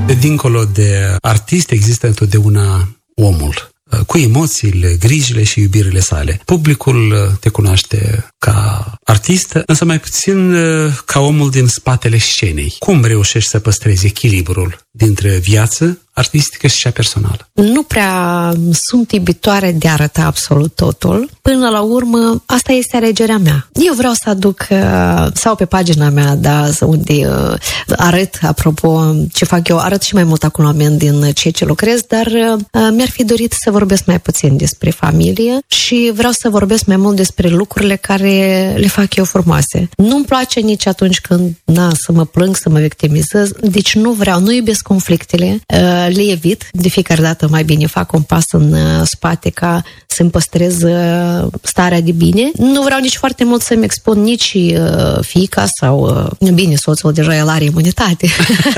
Dincolo de artist există întotdeauna omul, cu emoțiile, grijile și iubirile sale. Publicul te cunoaște ca artist, însă mai puțin ca omul din spatele scenei. Cum reușești să păstrezi echilibrul dintre viață artistică și cea personală? Nu prea sunt iubitoare de a arăta absolut totul. Până la urmă, asta este alegerea mea. Eu vreau să aduc, sau pe pagina mea, da, unde arăt, apropo, ce fac eu, arăt și mai mult acolo din ceea ce lucrez, dar mi-ar fi dorit să vorbesc mai puțin despre familie și vreau să vorbesc mai mult despre lucrurile care le fac eu frumoase. Nu-mi place nici atunci când, să mă plâng, să mă victimizez, deci nu iubesc conflictele, le evit. De fiecare dată mai bine fac un pas în spate ca să-mi păstrez starea de bine. Nu vreau nici foarte mult să-mi expun nici fiica sau, bine, soțul deja el are imunitate.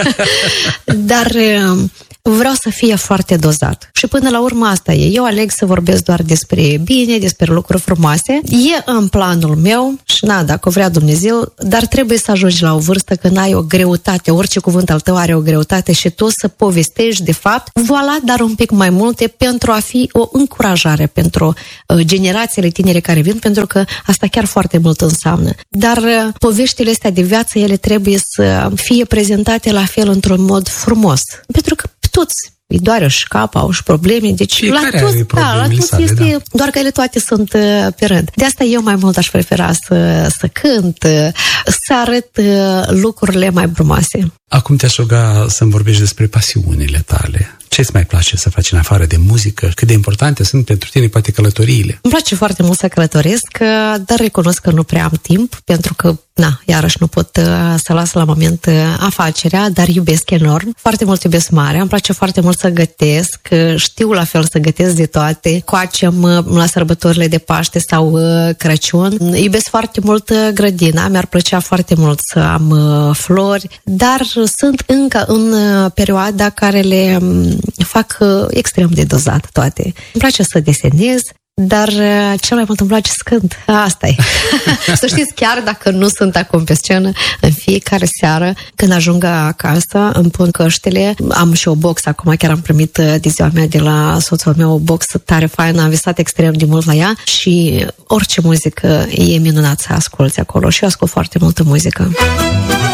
Dar vreau să fie foarte dozat. Și până la urmă asta e. Eu aleg să vorbesc doar despre bine, despre lucruri frumoase. E în planul meu și dacă vrea Dumnezeu, dar trebuie să ajungi la o vârstă când ai o greutate, orice cuvânt al tău are o greutate și tu să povestești de fapt, voilà, dar un pic mai multe pentru a fi o încurajare pentru generațiile tinere care vin, pentru că asta chiar foarte mult înseamnă. Dar poveștile astea de viață, ele trebuie să fie prezentate la fel într-un mod frumos. Pentru că toți îi doare și cap, au și probleme, deci fiecare la toți este, doar că ele toate sunt pe rând. De asta eu mai mult aș prefera să cânt, să arăt lucrurile mai frumoase. Acum te-aș ruga să-mi vorbești despre pasiunile tale. Ce îți mai place să faci în afară de muzică? Cât de importante sunt pentru tine poate călătoriile? Îmi place foarte mult să călătoresc, dar recunosc că nu prea am timp, pentru că, iarăși nu pot să las la moment afacerea, dar iubesc enorm. Foarte mult iubesc mare, îmi place foarte mult să gătesc, știu la fel să gătesc de toate. Coacem la sărbătorile de Paște sau Crăciun. Iubesc foarte mult grădina, mi-ar plăcea foarte mult să am flori, dar sunt încă în perioada care le fac extrem de dozat toate. Îmi place să desenez, dar cel mai mult îmi place să cânt. Asta e. Să știți, chiar dacă nu sunt acum pe scenă, în fiecare seară, când ajung acasă, îmi pun căștile. Am și o box acum, chiar am primit de ziua mea de la soțul meu o box tare faină, am visat extrem de mult la ea și orice muzică e minunat să asculți acolo și eu ascult foarte multă muzică.